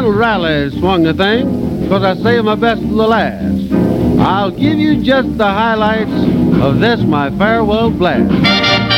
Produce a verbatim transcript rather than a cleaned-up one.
little rally swung the thing, because I saved my best to the last. I'll give you just the highlights of this, my farewell blast.